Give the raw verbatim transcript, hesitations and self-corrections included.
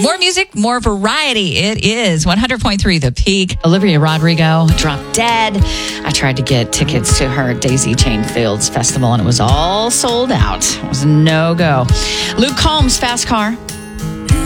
More music, more variety. It is one hundred point three The Peak. Olivia Rodrigo dropped dead. I tried to get tickets to her Daisy Chain Fields Festival, and it was all sold out. It was a no-go. Luke Combs, Fast Car.